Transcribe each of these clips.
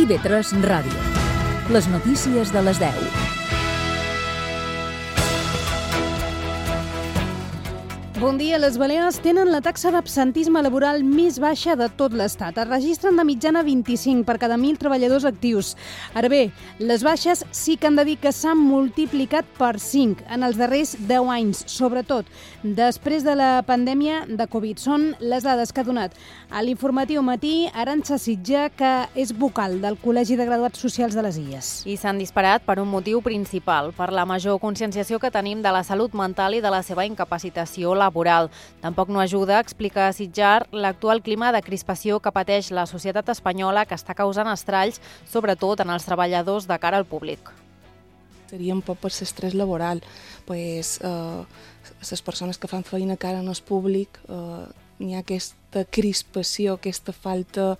TV3 Ràdio. Les notícies de les 10. Bon dia. Les Balears tenen la taxa d'absentisme laboral més baixa de tot l'Estat. Es registren de mitjana 25 per cada 1.000 treballadors actius. Ara bé, les baixes sí que han de dir que s'han multiplicat per 5 en els darrers 10 anys, sobretot després de la pandèmia de Covid. Són les dades que ha donat a l'informatiu Matí Arantxa Sitjà, que és vocal del Col·legi de Graduats Socials de les Illes. I s'han disparat per un motiu principal, per la major conscienciació que tenim de la salut mental i de la seva incapacitació laboral. Tampoc no ajuda, explica Sitjar, l'actual clima de crispació que pateix la societat espanyola, que està causant estralls, sobretot en els treballadors de cara al públic. Seria un poc per l'estrès laboral. Les persones que fan feina cara al públic, hi ha aquesta crispació, aquesta falta,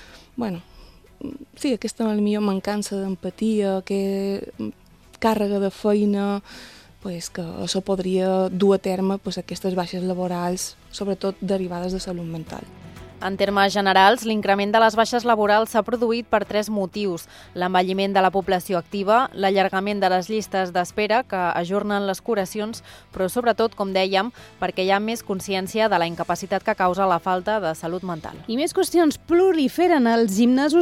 aquesta millor mancança d'empatia, càrrega de feina, que això podria dur a terme aquestes baixes laborals, sobretot derivades de salut mental. En termes generals, l'increment de les baixes laborals s'ha produït per 3 motius: l'envelliment de la població activa, l'allargament de les llistes d'espera que ajornen les curacions, però sobretot, com dèiem, perquè hi ha més consciència de la incapacitat que causa la falta de salut mental. I més qüestions: proliferen els gimnasos